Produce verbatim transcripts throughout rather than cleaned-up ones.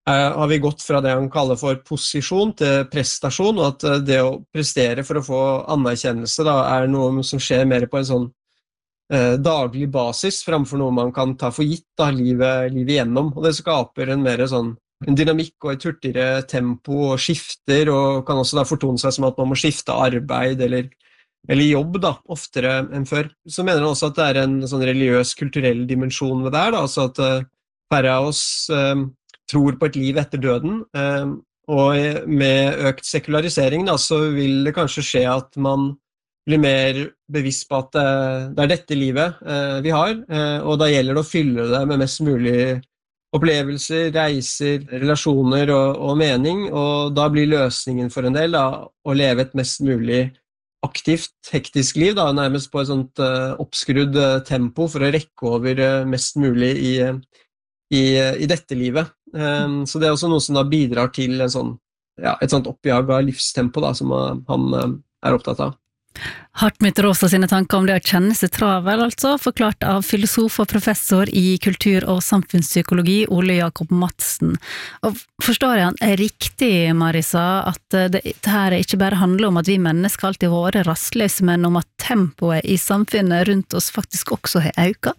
er, har vi gått fra det han kaller for posisjon til prestasjon, og at det å prestere for å få anerkjennelse da, er noe som skjer mer på en sånn eh, daglig basis, fremfor noe man kan ta for gitt da, livet, livet igjennom. Og det skaper en mer sånn en dynamikk og et hurtigere tempo og skifter, og kan også da fortone seg som at man må skifte arbeid eller, eller jobb da, oftere enn før. Så mener han også at det er en sånn religiøs, kulturell dimensjon ved det her, da, altså at uh, færre av oss uh, tror på et liv etter døden, uh, og med økt sekularisering da, så vil det kanskje skje at man blir mer bevisst på at uh, det er dette livet uh, vi har, uh, og da gjelder det å fylle det med mest mulig opplevelser, reiser, relasjoner og, og mening, og da blir løsningen for en del da, å leve et mest mulig aktivt, hektisk liv, da, nærmest på et sånt uh, oppskrudd uh, tempo for å rekke over uh, mest mulig i, i, i dette livet. Um, så det er også noe som da bidrar til en sånn, ja, et sånt oppjag av livstempo da, som uh, han uh, er opptatt av. Hartmut Rosa sine tanker om det å kjenne seg travel, altså, forklart av filosof og professor i kultur- og samfunnspsykologi Ole Jakob Madsen. Og forstår jeg han riktig, Marisa, at det, det her ikke bare handler om at vi mennesker alltid har vært rastløse, men om at tempoet i samfunnet rundt oss faktisk også har økt?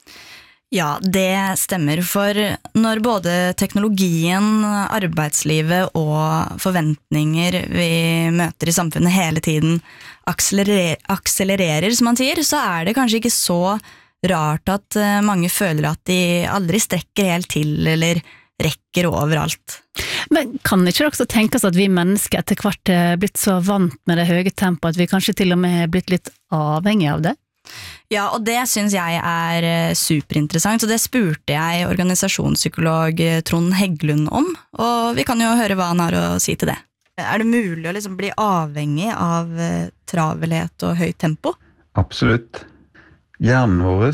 Ja, det stemmer, for når både teknologien, arbeidslivet og forventninger vi møter i samfunnet hele tiden akselerer, akselererer, som man sier, så er det kanskje ikke så rart at mange føler at de aldri strekker helt til, eller rekker overalt. Men kan ikke det også tenkes at vi mennesker etter hvert er blitt så vant med det høye tempoet, at vi kanskje til og med er blitt litt avhengig av det? Ja, og det synes jeg er superinteressant, og det spurte jeg organisasjonspsykolog Trond Heggelund om, og vi kan jo høre hva han har å si til det. Er det mulig å liksom bli avhengig av travelhet og høyt tempo? Absolutt. Hjernen vår,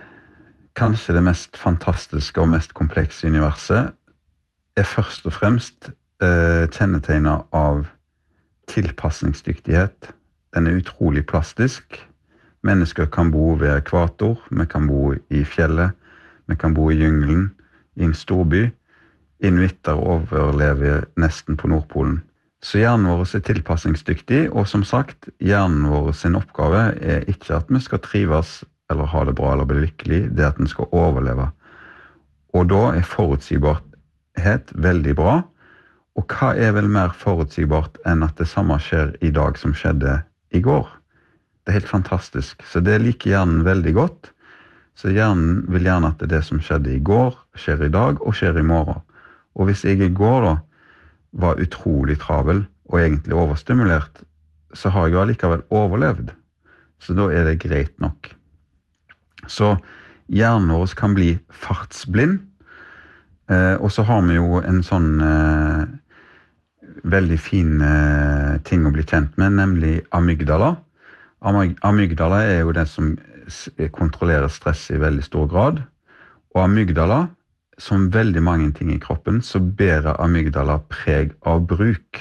kanskje det mest fantastiske og mest komplekse universet, er først og fremst eh, kjennetegnet av tilpassningsdyktighet. Den er utrolig plastisk. Mennesker kan bo ved ekvator, vi kan bo i fjellet, vi kan bo i jungelen, i en storby. Inuitter overlever nesten på Nordpolen. Så hjernen vår er tilpassningsdyktig, og som sagt, hjernen vår sin oppgave er ikke at vi skal trives eller ha det bra eller bli lykkelig, det er at den skal overleve. Og da er forutsigbarhet veldig bra, og hva er vel mer forutsigbart enn at det samme skjer i dag som skjedde i går? Det er helt fantastisk, så det liker hjernen veldig godt. Så hjernen vil gjerne at det som skjedde i går, skjer i dag og skjer i morgen. Og hvis jeg i går da var utrolig travel og egentlig overstimulert, så har jeg jo allikevel overlevd. Så da er det greit nok. Så hjernen vår kan bli fartsblind, eh, og så har vi jo en sånn eh, veldig fin eh, ting å bli kjent med, nemlig amygdala. Amygdala er jo det som kontrollerer stress i veldig stor grad, og amygdala, som veldig mange ting i kroppen, så bærer amygdala preg av bruk.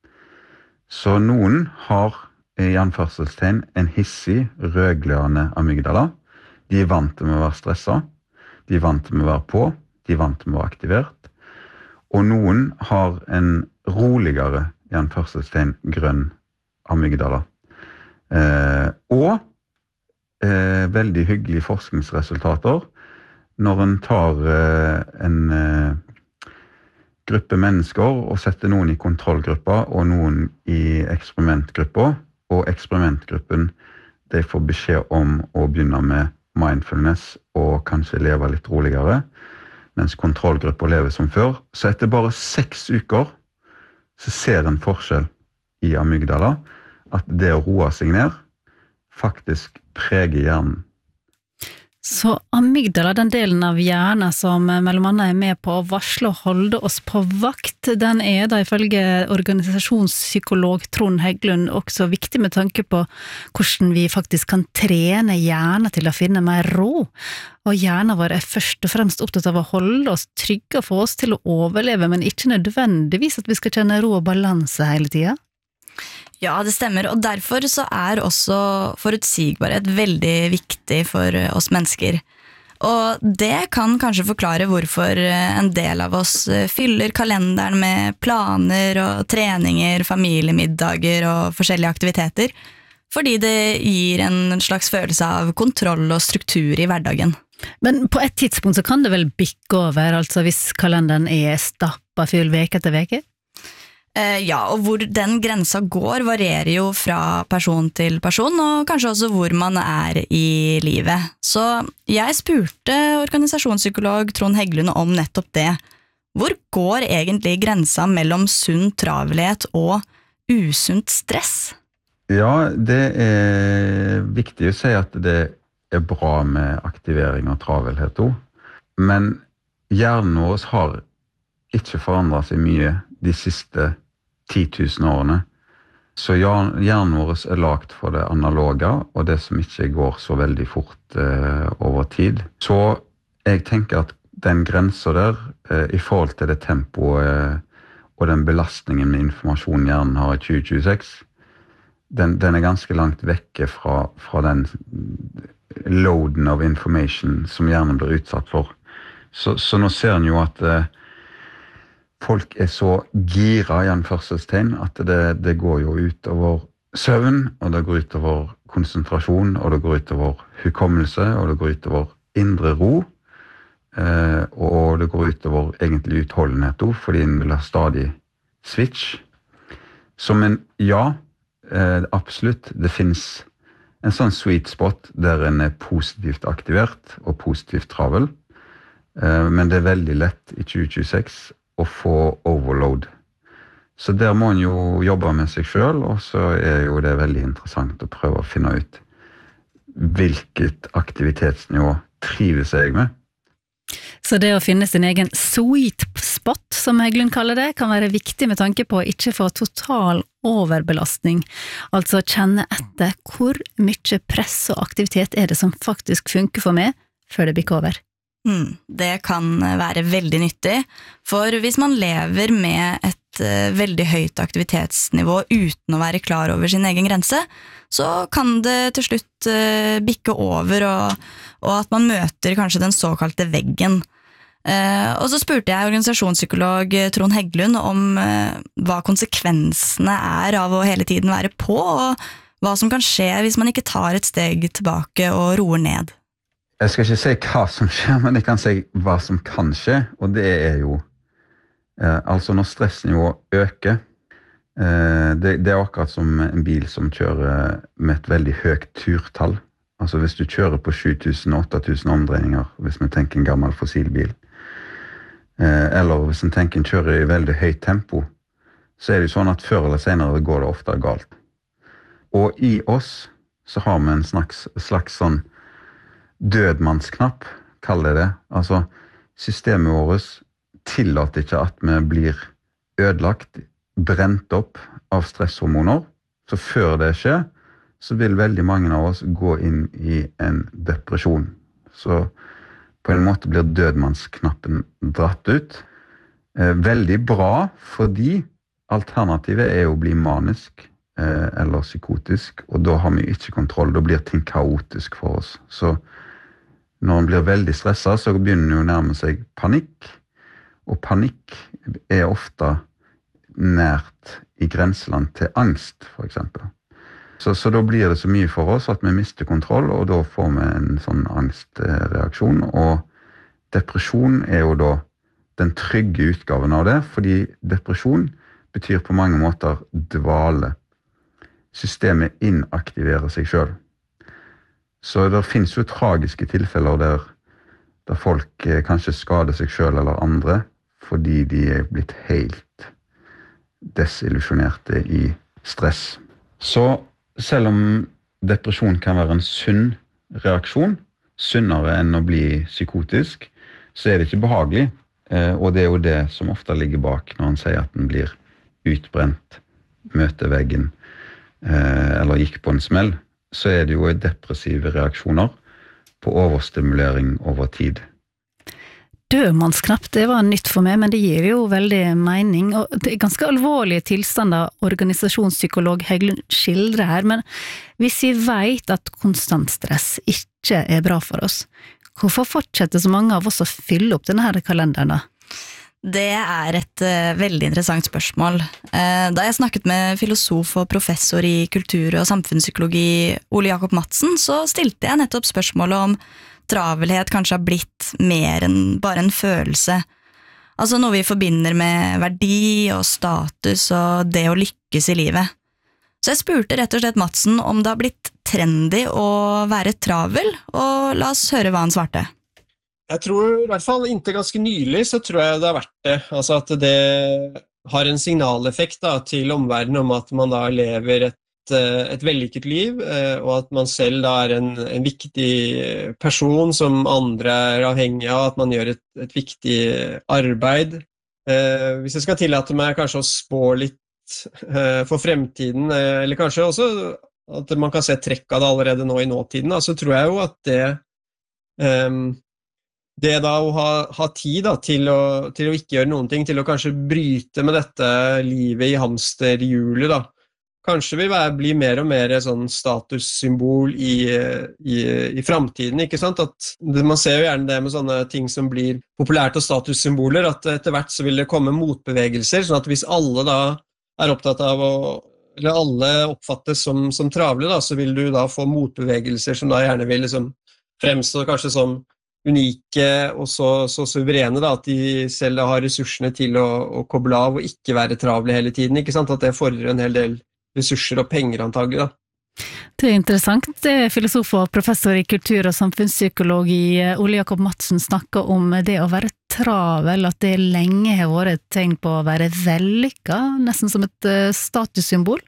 Så noen har i anførselstegn en hissig, rødglødende amygdala. De er vant til å være stresset, de er vant til å være på, de er vant til å være aktivert, og noen har en roligere, i anførselstegn, grønn amygdala. Eh, og eh, veldig hyggelige forskningsresultater når en tar eh, en eh, gruppe mennesker og setter noen i kontrollgruppa og noen i eksperimentgruppa, og eksperimentgruppen de får beskjed om å begynne med mindfulness og kanskje leve litt roligere, mens kontrollgruppa lever som før. Så etter bare seks uker så ser en forskjell i amygdala, at det å roe seg ned faktisk preger hjernen. Så amygdala, den delen av hjernen som mellom annet er med på å varsle og holde oss på vakt, den er da ifølge organisasjonspsykolog Trond Heggelund også viktig med tanke på hvordan vi faktisk kan trene hjernen til å finne mer ro. Og hjernen vår er først og fremst opptatt av å holde oss trygge og få oss til å overleve, men ikke nødvendigvis at vi skal kjenne ro og balanse hele tiden. Ja, det stemmer, og derfor så er også forutsigbarhet veldig viktig for oss mennesker. Og det kan kanskje forklare hvorfor en del av oss fyller kalenderen med planer og treninger, familiemiddager og forskjellige aktiviteter, fordi det gir en slags følelse av kontroll og struktur i hverdagen. Men på et tidspunkt så kan det vel bikke over, altså hvis kalenderen er stappa full veke etter veke? Eh, ja, og hvor den grensa går varierer jo fra person til person, og kanskje også hvor man er i livet. Så jeg spurte organisasjonspsykolog Trond Heggelund om nettopp det. Hvor går egentlig grensa mellom sunn travelhet og usunt stress? Ja, det er viktig å si at det er bra med aktivering og travelhet også. Men hjernen vår har ikke forandret seg mye de siste ti tusen årene. Så hjernen vår er lagt for det analoge, og det som ikke går så veldig fort eh, over tid. Så jeg tenker at den grensen der, eh, i forhold til det tempoet eh, og den belastningen med informasjon hjernen har i tjue tjueseks, den, den er ganske langt vekke fra, fra den loaden av information som hjernen blir utsatt for. Så, så nå ser en jo at eh, folk er så gira i en førstestegn at det, det går jo ut over søvn, og det går ut over konsentrasjon, og det går ut over hukommelse, og det går ut over indre ro, eh, og det går ut over egentlig utholdenhet også, fordi en vil ha stadig switch. Som en, ja, eh, absolutt, det finnes en sånn sweet spot der en er positivt aktivert og positivt travel, eh, men det er veldig lett i tjue tjueseks å få overload. Så der må en jo jobbe med seg selv, og så er jo det veldig interessant å prøve å finne ut hvilket aktivitetsnivå trives jeg med. Så det å finne sin egen sweet spot, som Heggelund kaller det, kan være viktig med tanke på å ikke få total overbelastning, altså kjenne etter hvor mye press og aktivitet er det som faktisk funker for meg, før det bikker over. Mm, det kan være veldig nyttig, for hvis man lever med et uh, veldig høyt aktivitetsnivå uten å være klar over sin egen grense, så kan det til slutt uh, bikke over, og, og at man møter kanskje den såkalte veggen. Uh, og så spurte jeg organisasjonspsykolog Trond Heggelund om uh, hva konsekvensene er av å hele tiden være på, og hva som kan skje hvis man ikke tar et steg tilbake og roer ned. Jeg skal ikke si hva som skjer, men jeg kan si hva som kan skje, og det er jo, eh, altså når stressnivået øker, eh, det, det er akkurat som en bil som kjører med et veldig høyt turtall. Altså hvis du kjører på sju tusen til åtte tusen omdreininger, hvis vi tenker en gammel fossilbil, eh, eller hvis vi tenker en kjører i veldig høyt tempo, så er det jo sånn at før eller senere går det ofte galt. Og i oss så har vi en slags, slags sånn dødmannsknapp, kaller det. Altså, systemet vårt tillater ikke at vi blir ødelagt, brent opp av stresshormoner. Så før det skjer, så vil veldig mange av oss gå inn i en depresjon. Så på en måte blir dødmannsknappen dratt ut. Eh, veldig bra, fordi alternativet er å bli manisk eh, eller psykotisk, og da har vi ikke kontroll, da blir ting kaotisk for oss. Så når man blir veldig stresset, så begynner man å nærme seg panikk, og panikk er ofte nært i grenseland til angst, for eksempel. Så, så da blir det så mye for oss at vi mister kontroll, og da får vi en sånn angstreaksjon, og depresjon er jo da den trygge utgaven av det, fordi depresjon betyr på mange måter dvale. Systemet inaktiverer seg selv. Så det finnes jo tragiske tilfeller der, der folk eh, kanskje skader seg selv eller andre, fordi de er blitt helt desillusjonerte i stress. Så selv om depresjon kan være en sunn reaksjon, sunnere enn å bli psykotisk, så er det ikke behagelig. Eh, og det er jo det som ofte ligger bak når han sier at den blir utbrent, møter veggen, eh, eller gikk på en smell. Så er det jo depressive reaksjoner på overstimulering over tid. Dødmannsknapp, det var nytt for meg, men det gir jo veldig mening, og det er ganske alvorlige tilstander organisasjonspsykolog Heggelund skildrer her, men hvis vi vet at konstant stress ikke er bra for oss, Hvorfor fortsetter så mange av oss å fylle opp denne her kalenderen da? Det er et uh, veldig interessant spørsmål. Uh, da jeg snakket med filosof og professor i kultur- og samfunnspsykologi Ole Jakob Madsen, så stilte jeg nettopp spørsmålet om travelhet kanskje har blitt mer enn bare en følelse. Altså noe vi forbinder med verdi og status og det å lykkes i livet. Så jeg spurte rett og slett Madsen om det har blitt trendy å være travel, og la oss høre hva han svarte. Jeg tror, i hvert fall inntil ganske nylig, så tror jeg det har vært det. Altså at det har en signaleffekt da, til omverdenen om at man da lever et, et vellykket liv, og at man selv da er en, en viktig person som andre er avhengig av, at man gjør et, et viktig arbeid. Hvis jeg skal tillate meg kanskje å spå litt for fremtiden, eller kanskje også at man kan se trekk av det allerede nå i nåtiden, da, så tror jeg jo at det... Um, Det da å ha, ha tid da, til, å, til å ikke gjøre noen ting, til å kanskje bryte med dette livet i hamsterhjulet da. Kanskje vil være, bli mer og mer sånn statussymbol i, i, i fremtiden, ikke sant? At det, man ser jo gjerne det med sånne ting som blir populært og statussymboler, at etter hvert så vil det komme motbevegelser, sånn at hvis alle da er opptatt av å, eller alle oppfattes som, som travle da, så vil du da få motbevegelser som da gjerne vil liksom fremstå kanskje som unike og så, så suverene da, at de selv da har ressursene til å, å koble av og ikke være travle hele tiden, ikke sant? At det fordrer en hel del ressurser og penger antagelig da. Det er interessant. Det er filosof og professor i kultur- og samfunnspsykologi Ole Jakob Madsen snakker om det å være travel, at det lenge har vært et tegn på å være vellykket, nesten som et statussymbol.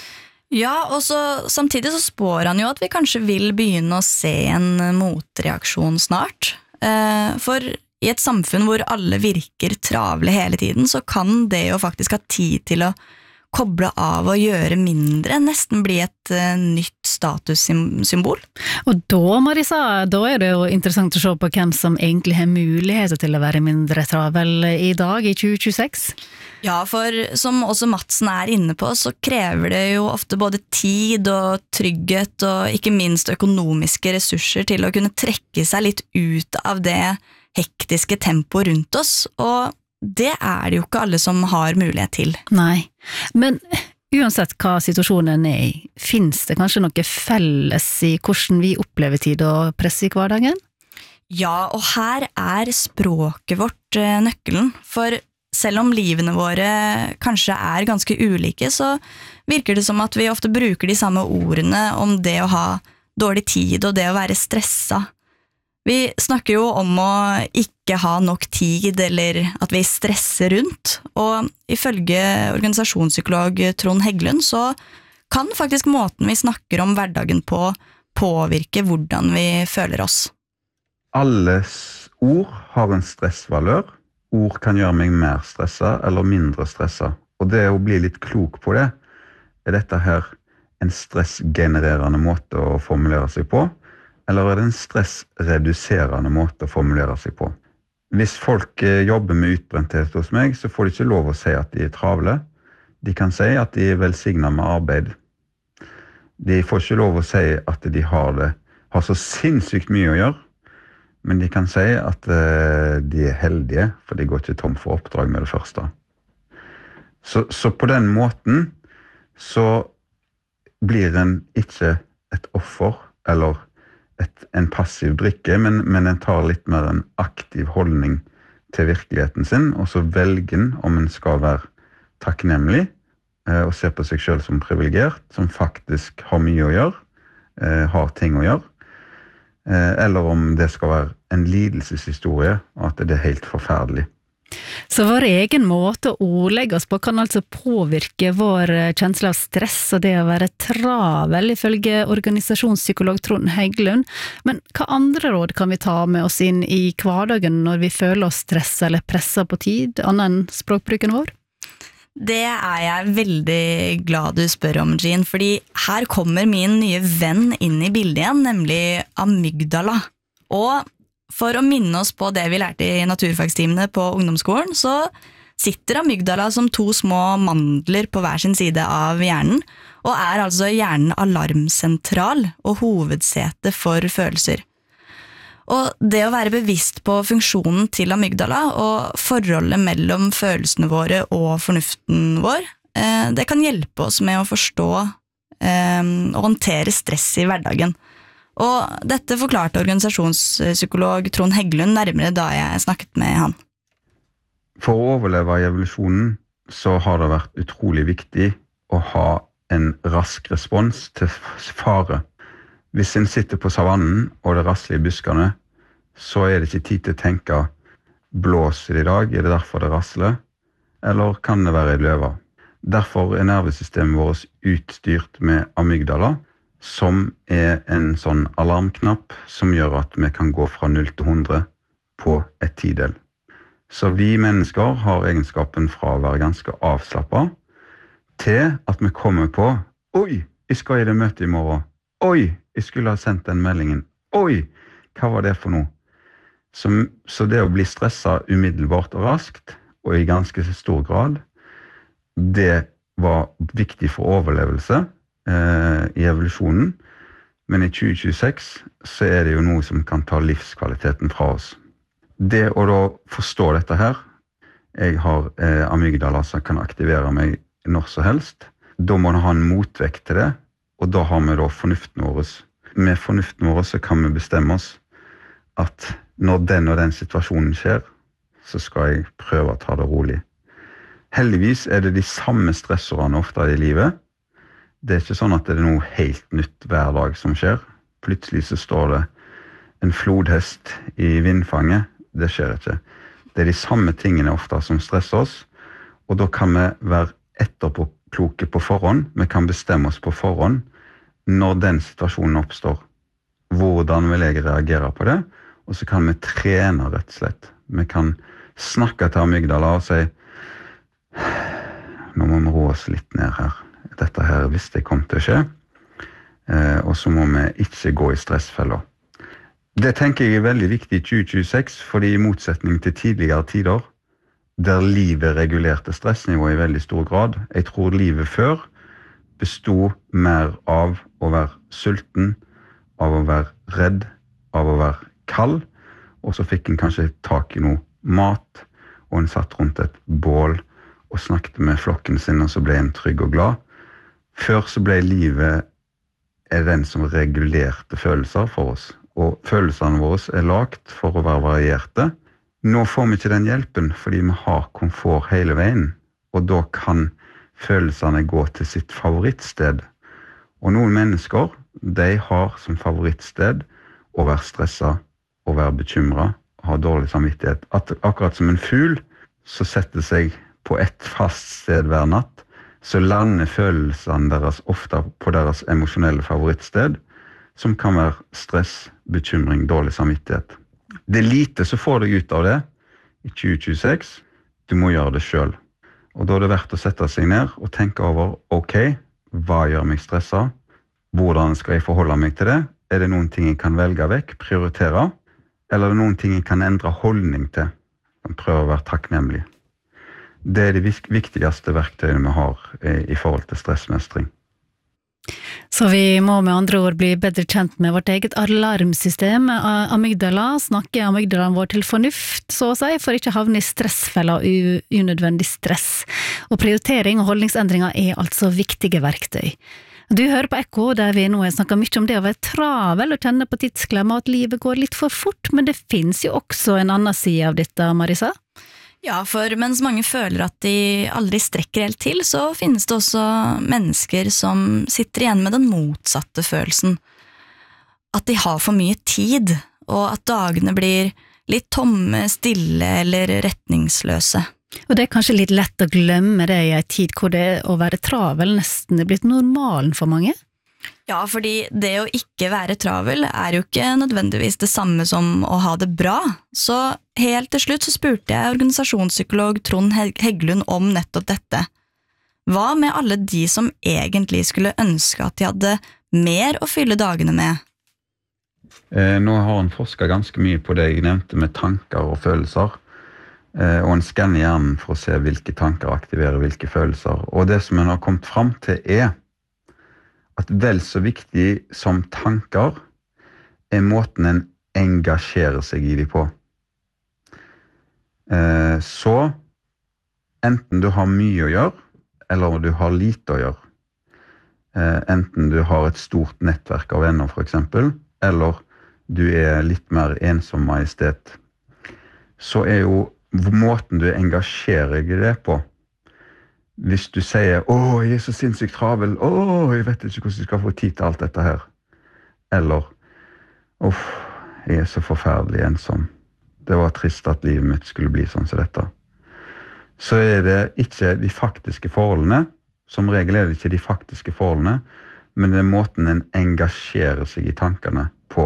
Ja, og så, samtidig så spår han jo at vi kanskje vil begynne å se en motreaksjon snart. For i et samfunn hvor alle virker travle hele tiden, så kan det jo faktisk ha tid til å koble av og gjøre mindre, nesten bli et uh, nytt statussymbol. Og da, Marisa, da er det jo interessant å se på hvem som egentlig har muligheter til å være mindre travel i dag, i tjue tjueseks. Ja, for som også Madsen er inne på, så krever det jo ofte både tid og trygghet og ikke minst økonomiske ressurser til å kunne trekke seg litt ut av det hektiske tempoet rundt oss, og det er det jo ikke alle som har mulighet til. Nei, men uansett hva situasjonen er i, finnes det kanskje noe felles i hvordan vi opplever tid og press i hverdagen? Ja, og her er språket vårt nøkkelen, for selv om livene våre kanskje er ganske ulike, så virker det som at vi ofte bruker de samme ordene om det å ha dårlig tid og det å være stresset. Vi snakker jo om å ikke ha nok tid, eller at vi stresser rundt, og ifølge organisasjonspsykolog Trond Heggelund så kan faktisk måten vi snakker om hverdagen på påvirke hvordan vi føler oss. Alles ord har en stressvalør. Ord kan gjøre meg mer stresset eller mindre stresset, og det å bli litt klok på det, er dette her en stressgenererende måte å formulere seg på, eller er det en stressreduserende måte å formulere seg på? Hvis folk jobber med utbrenthet hos meg, så får de ikke lov å si at de er travle. De kan si at de er velsignet med arbeid. De får ikke lov å si at de har, det, har så sinnssykt mye å gjøre, men de kan si at de er heldige, for de går ikke tom for oppdrag med det første. Så, så på den måten så blir en ikke et offer, eller Et, en passiv drikke, men, men en tar litt mer en aktiv holdning til virkeligheten sin, og så velger en om en skal være takknemlig eh, og se på seg selv som privilegert, som faktisk har mye å gjøre, eh, har ting å gjøre, eh, eller om det skal være en lidelseshistorie, og at det er helt forferdelig. Så vår egen måte å ordlegge oss på kan altså påvirke vår kjensle av stress og det å være travel, ifølge organisasjonspsykolog Trond Heggelund. Men hva andre råd kan vi ta med oss inn i hverdagen når vi føler oss stresset eller presset på tid, annet enn språkbruken vår? Det er jeg veldig glad du spør om, Jean, fordi her kommer min nye venn inn i bildet igjen, nemlig amygdala. Og for å minne oss på det vi lærte i naturfagstimene på ungdomsskolen, så sitter amygdala som to små mandler på hver sin side av hjernen, og er altså hjernen alarmsentral og hovedsete for følelser. Og det å være bevisst på funksjonen til amygdala og forholdet mellom følelsene våre og fornuften vår, det kan hjelpe oss med å forstå og håndtere stress i hverdagen. Og dette forklarte organisasjonspsykolog Trond Heggelund nærmere da jeg snakket med han. For å overleve i evolusjonen så har det vært utrolig viktig å ha en rask respons til fare. Hvis en sitter på savannen og det rasler i buskene, så er det ikke tid til å tenke blåser det i dag, er det derfor det rasler, eller kan det være i løva? Derfor er nervesystemet vårt utstyrt med amygdala, som er en sånn alarmknapp som gjør at vi kan gå fra null til hundre på et tidel. Så vi mennesker har egenskapen fra å være ganske avslappet til at vi kommer på «Oi, jeg skal i det møtet i morgen. Oi, jeg skulle ha sendt den meldingen. Oi, hva var det for noe?» Så, så det å bli stresset umiddelbart og raskt, og i ganske stor grad, det var viktig for overlevelse eh, i evolusjonen. Men i tjue tjueseks så er det jo noe som kan ta livskvaliteten fra oss. Det å da forstå dette her, jeg har eh, amygdala som kan aktivere meg når så helst, da må man ha en motvekt til det, og da har vi da fornuften vår. Med fornuften vår så kan vi bestemme oss at når den og den situasjonen skjer, så skal jeg prøve å ta det rolig. Heldigvis er det de samme stressorene ofte i livet. Det er ikke sånn at det er noe helt nytt hver dag som skjer. Plutselig så står det en flodhest i vindfanget. Det skjer ikke. Det er de samme tingene ofte som stresser oss, og da kan vi være etterpåkloke på forhånd. Vi kan bestemme oss på forhånd når den situasjonen oppstår. Hvordan vil jeg reagere på det? Og så kan vi trene rett og slett. Vi kan snakke til amygdala og si nå må vi roe oss litt ned her. Dette her visste jeg kom til å skje. Eh, og så må vi ikke gå i stressfeller. Det tenker jeg er veldig viktig i tjue tjueseks, fordi i motsetning til tidligere tider, der livet regulerte stressnivået i veldig stor grad, jeg tror livet før bestod mer av å være sulten, av å være redd, av å være kald, og så fikk en kanskje tak i noe mat, og en satt rundt et bål og snakket med flokken sin, og så ble en trygg og glad. Før så ble livet er den som regulerte følelser for oss, og følelsene våre er lagt for å være varierte. Nå får vi ikke den hjelpen, fordi vi har komfort hele veien, og da kan følelsene gå til sitt favorittsted. Og noen mennesker, de har som favorittsted å være stresset, å være bekymret, ha dårlig samvittighet. At akkurat som en fugl, så setter seg på et fast sted hver natt, så lander følelsene deres ofte på deres emosjonelle favorittsted, som kan være stress, bekymring, dårlig samvittighet. Det er lite så får deg ut av det i tjue tjueseks. Du må gjøre det selv. Og da er det verdt å sette seg ned og tenke over, ok, hva gjør meg stresset? Hvordan skal jeg forholde meg til det? Er det noen ting jeg kan velge vekk, prioritere? Eller er det noen ting jeg kan endre holdning til? Og prøve å være takknemlig. Det er de viktigste verktøyene vi har i forhold til stressmestring. Så vi må med andre ord bli bedre kjent med vårt eget alarmsystem, amygdala, snakke amygdalaen vår til fornuft, så å si, for ikke havne i stressfella og unødvendig stress. Og prioritering og holdningsendringer er altså viktige verktøy. Du hører på Ekko, der vi nå har snakket mye om det å være travel og kjenne på tidsklemma at livet går litt for fort, men det finnes jo også en annen side av dette, Marisa? Ja, for mens mange føler at de aldri strekker helt til, så finnes det også mennesker som sitter igjen med den motsatte følelsen. At de har for mye tid, og at dagene blir litt tomme, stille eller retningsløse. Og det er kanskje litt lett å glemme det i en tid hvor det å være travel nesten er blitt normalen for mange? Ja, fordi det å ikke være travel er jo ikke nødvendigvis det samme som å ha det bra. Så helt til slutt så spurte jeg organisasjonspsykolog Trond Heggelund om nettopp dette. Hva med alle de som egentlig skulle ønske at de hadde mer å fylle dagene med? Eh, nå har han forsket ganske mye på det jeg nevnte med tanker og følelser. Og en skanner hjernen for å se hvilke tanker aktiverer hvilke følelser. Og det som en har kommet frem til er at vel så viktig som tanker er måten en engasjere seg i de på. Eh, så enten du har mye å gjøre, eller du har lite å gjøre. Eh, enten du har et stort nettverk av venner for eksempel, eller du er litt mer ensom majestet, så er jo måten du engasjerer deg i det på. Hvis du sier, åh, jeg er så sinnssykt travel, åh, jeg vet ikke hvordan jeg skal få tid til alt dette her. Eller, uff, jeg er så forferdelig ensom. Det var trist at livet mitt skulle bli sånn som dette. Så er det ikke de faktiske forholdene, som regel er det ikke de faktiske forholdene, men det er måten en engasjerer seg i tankene på.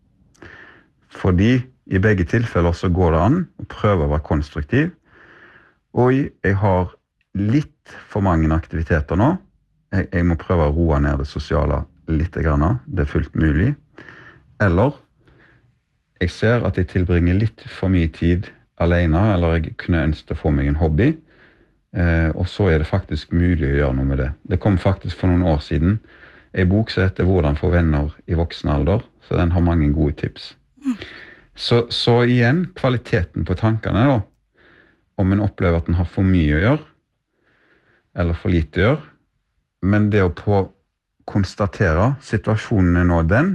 Fordi i begge tilfeller så går det an å prøve å være konstruktiv, og jeg har litt for mange aktiviteter nå. Jeg, jeg må prøve å roe ned det sosiale litt grann, det er fullt mulig. Eller jeg ser at jeg tilbringer litt for mye tid alene, eller jeg kunne ønske å få meg en hobby, eh, og så er det faktisk mulig å gjøre noe med det. Det kom faktisk for noen år siden en bok som heter Hvordan få venner i voksen alder, så den har mange gode tips. Mm. Så, så igjen, kvaliteten på tankene da, om en opplever at en har for mye å gjøre, eller for lite å gjøre, men det å på konstatere situasjonen er nå den,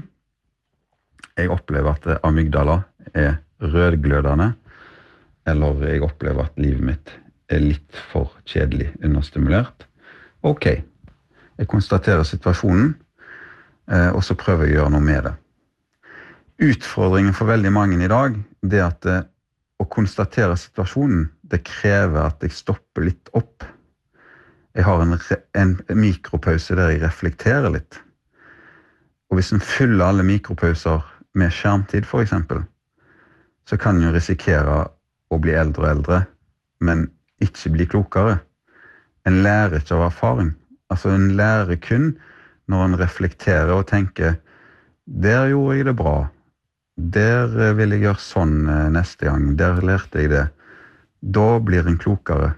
jeg opplever at amygdala er rødglødende, eller jeg opplever at livet mitt er litt for kjedelig understimulert. Ok, jeg konstaterer situasjonen, og så prøver jeg å gjøre noe med det. Utfordringen for veldig mange i dag, det at det, å konstatere situasjonen, det krever at jeg stopper litt opp. Jeg har en, en mikropause der jeg reflekterer litt. Og hvis en fyller alle mikropauser med skjermtid for eksempel, så kan en jo risikere å bli eldre og eldre, men ikke bli klokere. En lærer ikke av erfaring. Altså en lærer kun når en reflekterer og tenker, der gjorde jeg det bra. Der vil jeg gjøre sånn neste gang. Der lærte jeg det. Da blir en klokere.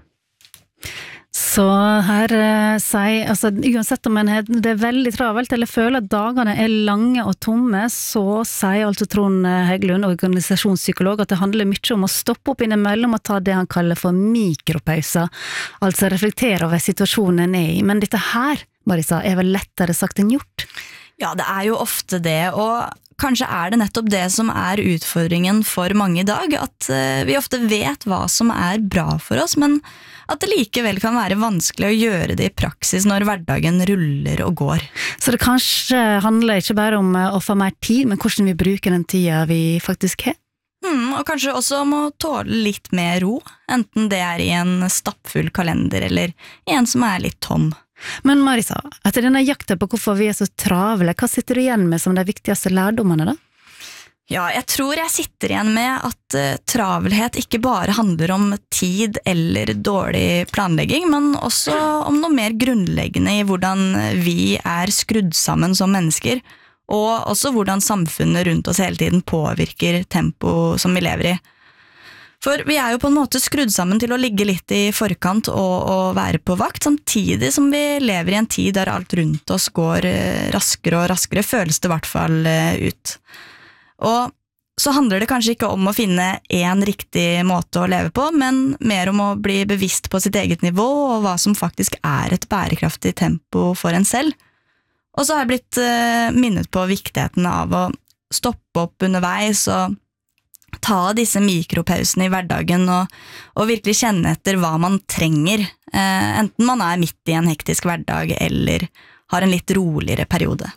Så her eh, sier, altså uansett om en er, det er veldig travelt, eller føler at dagene er lange og tomme, så sier altså Trond Heggelund, organisasjonspsykolog, at det handler mye om å stoppe opp innimellom og ta det han kaller for mikropauser, altså reflektere over situasjonen en er i. Men dette her, Marisa, er vel lettere sagt enn gjort? Ja, det er jo ofte det, og kanskje er det nettopp det som er utfordringen for mange i dag, at vi ofte vet hva som er bra for oss, men at det likevel kan være vanskelig å gjøre det i praksis når hverdagen ruller og går. Så det kanskje handler ikke bare om å få mer tid, men hvordan vi bruker den tida vi faktisk har? Mm, og kanskje også om å tåle litt mer ro, enten det er i en stappfull kalender eller i en som er litt tom. Men Marisa, etter denne jakten på hvorfor vi er så travle, hva sitter du igjen med som de viktigste lærdommene da? Ja, jeg tror jeg sitter igjen med at uh, travelhet ikke bare handler om tid eller dårlig planlegging, men også om noe mer grunnleggende i hvordan vi er skrudd sammen som mennesker, og også hvordan samfunnet rundt oss hele tiden påvirker tempo som vi lever i. For vi er jo på en måte skrudd sammen til å ligge litt i forkant og, og være på vakt, samtidig som vi lever i en tid der alt rundt oss går raskere og raskere, føles det i hvert fall ut. Og så handler det kanskje ikke om å finne en riktig måte å leve på, men mer om å bli bevisst på sitt eget nivå og hva som faktisk er et bærekraftig tempo for en selv. Og så har jeg blitt uh, minnet på viktigheten av å stoppe opp underveis og ta disse mikropausene i hverdagen og, og virkelig kjenne etter hva man trenger, eh, enten man er midt i en hektisk hverdag eller har en litt roligere periode.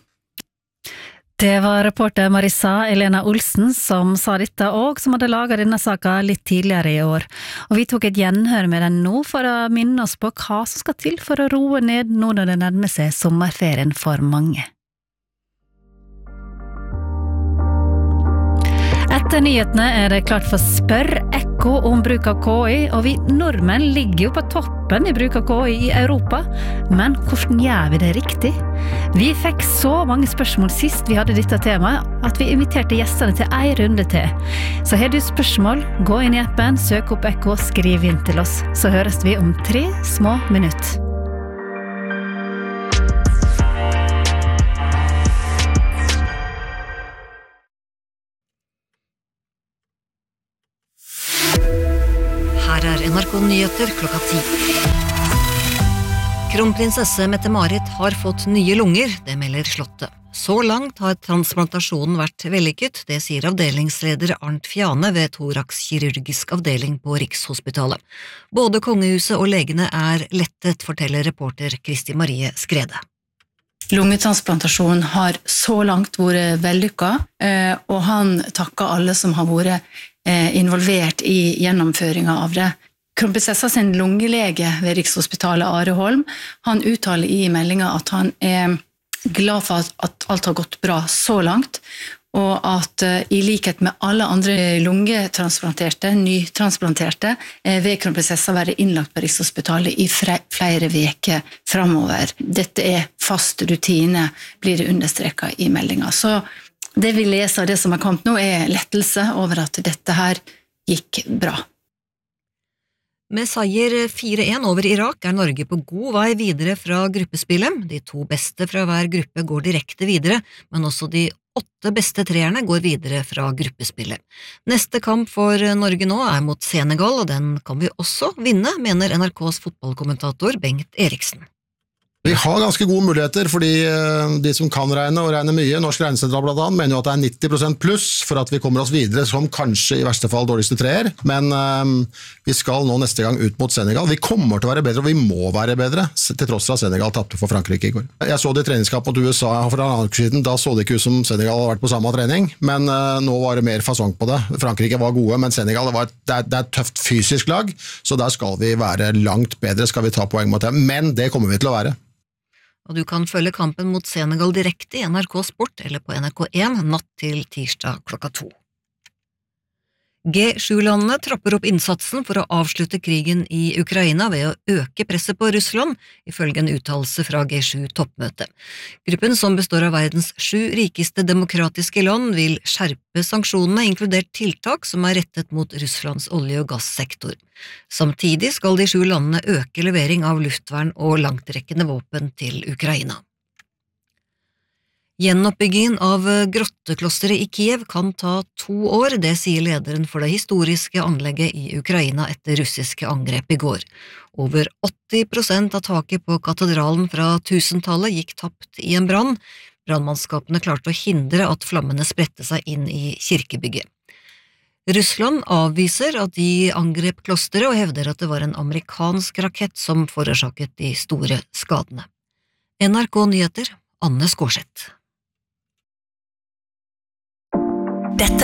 Det var reporter Marisa Elena Olsen som sa dette, og som hadde laget denne saka litt tidligere i år. Og vi tok et gjenhør med den nå for å minne oss på hva som skal til for å roe ned nå når det nærmer seg sommerferien for mange. Etter nyhetene er det klart for Spør Ekko om bruk av K I, og vi nordmenn ligger jo på toppen i bruk av K I i Europa. Men hvordan gjør vi det riktig? Vi fikk så mange spørsmål sist vi hadde dette temaet, at vi inviterte gjestene til en runde til. Så har du spørsmål, gå inn i appen, søk opp Ekko, skriv inn til oss. Så høres vi om tre små minutter. Nyheter klokka ti. Kronprinsesse Mette-Marit har fått nye lunger, det melder Slottet. Så langt har transplantasjonen vært vellykket, det sier avdelingsleder Arnt Fjane ved Thorax kirurgisk avdeling på Rikshospitalet. Både kongehuset og legene er lettet, forteller reporter Kristi Marie Skrede. Lungetransplantasjonen har så langt vært vellykket, og han takker alle som har vært involvert i gjennomføringen av det. Kronprinsessa sin lungelege ved Rikshospitalet Are Holm, han uttaler i meldingen at han er glad for at alt har gått bra så langt, og at i likhet med alle andre lungetransplanterte, nytransplanterte, vil kronprinsessa være innlagt på Rikshospitalet i flere veker fremover. Dette er fast rutine, blir det understreket i meldingen. Så det vi leser av det som har kommet nå er lettelse over at dette her gikk bra. Med seier fire en over Irak er Norge på god vei videre fra gruppespillet. De to beste fra hver gruppe går direkte videre, men også de åtte beste treerne går videre fra gruppespillet. Neste kamp for Norge nå er mot Senegal, og den kan vi også vinne, mener N R K's fotballkommentator Bengt Eriksen. Vi har ganske gode muligheter, fordi de som kan regne og regne mye, Norsk Regnesentral blant annet, mener jo at det er nitti prosent pluss for at vi kommer oss videre som kanskje i verste fall dårligste treer, men um, vi skal nå neste gang ut mot Senegal. Vi kommer til å være bedre, og vi må være bedre, til tross for at Senegal tappte for Frankrike i går. Jeg så det i treningskamp mot U S A for en annen uke siden, da så det ikke ut som Senegal hadde vært på samme trening, men uh, nå var det mer fasong på det. Frankrike var gode, men Senegal var et, det er, det er et tøft fysisk lag, så der skal vi være langt bedre, skal vi ta poeng mot dem, men det kommer vi til å være. Og du kan følge kampen mot Senegal direkte i N R K Sport eller på N R K en natt til tirsdag klokka to. G sju-landene trapper opp innsatsen for å avslutte krigen i Ukraina ved å øke presset på Russland, ifølge en uttalelse fra G sju-toppmøtet. Gruppen, som består av verdens sju rikeste demokratiske land, vil skjerpe sanksjonene, inkludert tiltak som er rettet mot Russlands olje- og gassektor. Samtidig skal de sju landene øke levering av luftvern og langtrekkende våpen til Ukraina. Gjenoppbyggingen av grotteklosteret i Kiev kan ta to år, det sier lederen for det historiske anlegget i Ukraina etter russiske angrep i går. Over åtti prosent av taket på katedralen fra tusentallet gikk tapt i en brann. Brannmannskapene klarte å hindre at flammene spredte seg inn i kirkebygget. Russland avviser at de angrep klosteret og hevder at det var en amerikansk rakett som forårsaket de store skadene. N R K Nyheter, Anne Skårseth. Dette